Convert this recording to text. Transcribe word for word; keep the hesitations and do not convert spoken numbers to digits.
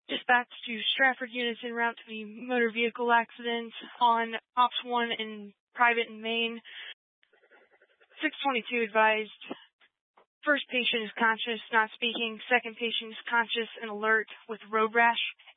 Dispatch to Stratford units en route to the motor vehicle accident on Ops one in private in Maine. six twenty-two advised. First patient is conscious, not speaking. Second patient is conscious and alert with road rash